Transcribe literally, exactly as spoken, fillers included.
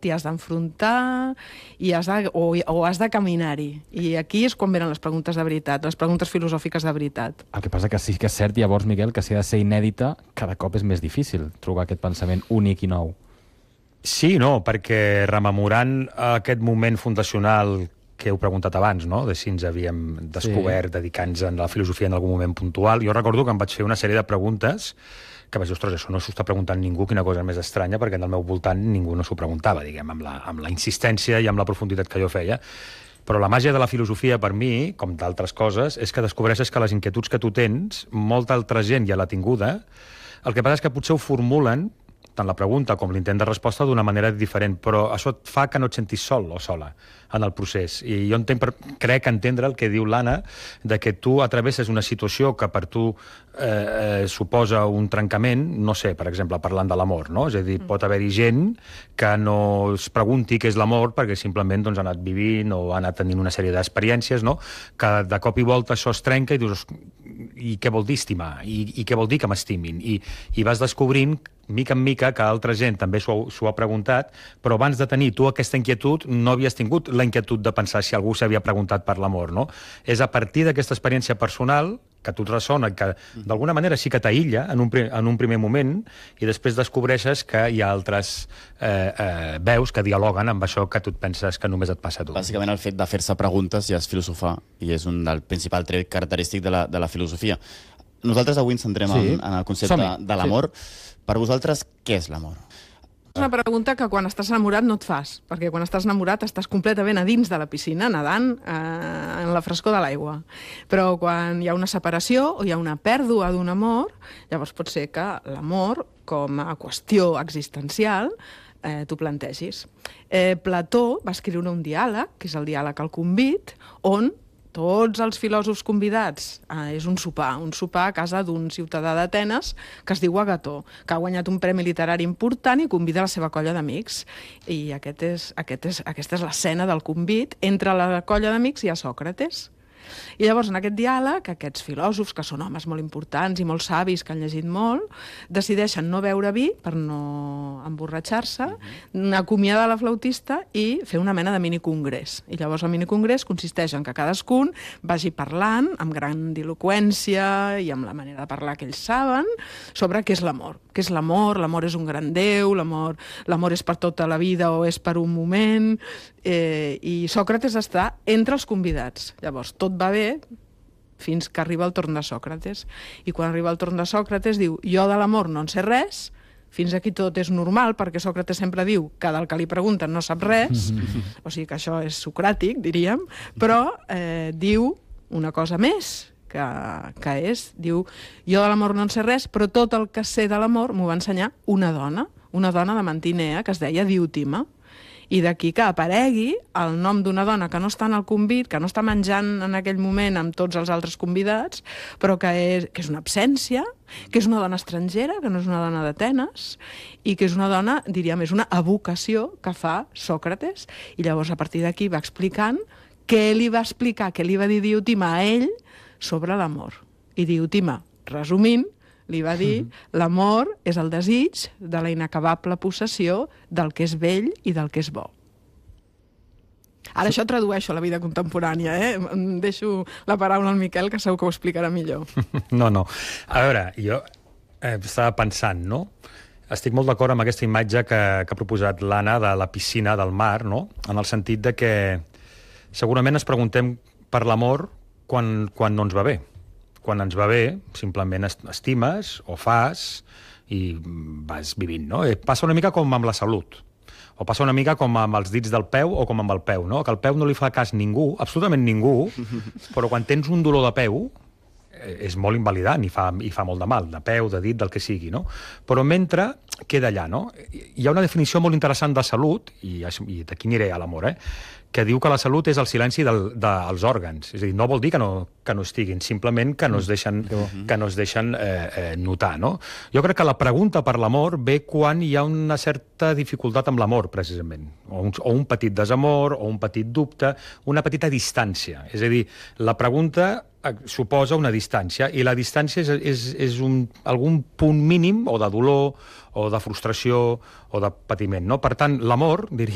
t'hi has d'enfrontar i has de, o, o has de caminar-hi. I aquí és quan venen les preguntes de veritat, les preguntes filosòfiques de veritat. El que passa que sí que és cert, llavors, Miquel, que si ha de ser inèdita, cada cop és més difícil trobar aquest pensament únic i nou. Sí, no, perquè rememorant aquest moment fundacional que heu preguntat abans, no?, de si ens havíem descobert sí. dedicant-nos a la filosofia en algun moment puntual, jo recordo que em vaig fer una sèrie de preguntes que vaig dir, ostres, això no s'ho està preguntant ningú, quina cosa més estranya, perquè en el meu voltant ningú no s'ho preguntava, diguem, amb la, amb la insistència i amb la profunditat que jo feia. Però la màgia de la filosofia, per mi, com d'altres coses, és que descobreixes que les inquietuds que tu tens, molta altra gent ja l'ha tinguda, el que passa és que potser ho formulen, tant la pregunta com l'intent de resposta, d'una manera diferent, però això et fa que no et sentis sol o sola en el procés. I jo entenc, crec entendre el que diu l'Anna, de que tu atravesses una situació que per tu eh, eh, suposa un trencament, no sé, per exemple, parlant de l'amor, no? És a dir, pot haver-hi gent que no es pregunti què és l'amor perquè simplement doncs, ha anat vivint o ha anat tenint una sèrie d'experiències, no?, que de cop i volta això es trenca i dius, i què vol dir estimar? I, i què vol dir que m'estimin? I, I vas descobrint mica en mica que altra gent també s'ho ha preguntat, però abans de tenir tu aquesta inquietud no havies tingut la inquietud de pensar si algú s'havia preguntat per l'amor, no? És a partir d'aquesta experiència personal que a tu et ressona, que d'alguna manera sí que t'aïlla en, un, en un primer moment i després descobreixes que hi ha altres eh, eh, veus que dialoguen amb això que tu et penses que només et passa a tu. Bàsicament el fet de fer-se preguntes ja és filosofar i és un del principal tret característic de la, de la filosofia. Nosaltres avui ens centrem sí. en, en el concepte de l'amor. Sí. Per vosaltres, què és l'amor? És una pregunta que quan estàs enamorat no et fas, perquè quan estàs enamorat estàs completament a dins de la piscina, nedant eh, en la frescor de l'aigua. Però quan hi ha una separació o hi ha una pèrdua d'un amor, llavors pot ser que l'amor, com a qüestió existencial, eh, t'ho plantegis. Eh, Plató va escriure un diàleg, que és el diàleg al convit, on tots els filòsofs convidats, eh, és un sopar, un sopar a casa d'un ciutadà d'Atenes que es diu Agató, que ha guanyat un premi literari important i convida la seva colla d'amics. I aquest és, aquest és, aquesta és l'escena del convit. Entre la colla d'amics hi ha Sòcrates. I llavors, en aquest diàleg, aquests filòsofs, que són homes molt importants i molt savis, que han llegit molt, decideixen no beure vi per no emborratxar-se, acomiadar la flautista i fer una mena de minicongrés. I llavors el minicongrés consisteix en que cadascun vagi parlant amb gran diloqüència i amb la manera de parlar que ells saben sobre què és l'amor. Què és l'amor? L'amor és un gran déu, l'amor l'amor és per tota la vida o és per un moment... Eh, i Sòcrates està entre els convidats. Llavors, tot va bé fins que arriba el torn de Sòcrates. I quan arriba el torn de Sòcrates diu, jo de l'amor no en sé res, fins aquí tot és normal, perquè Sòcrates sempre diu que del que li pregunten no sap res, o sigui que això és socràtic, diríem, però eh, diu una cosa més, que, que és, diu, jo de l'amor no en sé res, però tot el que sé de l'amor m'ho va ensenyar una dona, una dona de Mantinea, que es deia Diòtima. I d'aquí que aparegui el nom d'una dona que no està en el convit, que no està menjant en aquell moment amb tots els altres convidats, però que és, que és una absència, que és una dona estrangera, que no és una dona d'Atenes, i que és una dona, diríem, és una evocació que fa Sòcrates. I llavors, a partir d'aquí, va explicant què li va explicar, què li va dir Diòtima a ell sobre l'amor. I Diòtima, resumint, li va dir, l'amor és el desig de la inacabable possessió del que és vell i del que és bo. Ara això tradueixo a la vida contemporània, eh? Em deixo la paraula al Miquel, que segur que ho explicarà millor. No, no. A veure, jo eh, estava pensant, no? Estic molt d'acord amb aquesta imatge que, que ha proposat l'Anna de la piscina, del mar, no? En el sentit de que segurament ens preguntem per l'amor quan, quan no ens va bé. Quan ens va bé, simplement estimes o fas i vas vivint, no? Passa una mica com amb la salut, o passa una mica com amb els dits del peu o com amb el peu, no? Que el peu no li fa cas ningú, absolutament ningú, però quan tens un dolor de peu és molt invalidant i fa, i fa molt de mal, de peu, de dit, del que sigui, no? Però mentre queda allà, no? Hi ha una definició molt interessant de salut, i, i d'aquí aniré a l'amor, eh? Que diu que la salut és el silenci del, dels òrgans. És a dir, no vol dir que no, que no estiguin, simplement que no es deixen, que no es deixen eh, eh, notar, no? Jo crec que la pregunta per l'amor ve quan hi ha una certa dificultat amb l'amor, precisament. O un, o un petit desamor, o un petit dubte, una petita distància. És a dir, la pregunta suposa una distància, i la distància és, és, és un, algun punt mínim o de dolor, o de frustració, o de patiment, no? Per tant, l'amor, diria,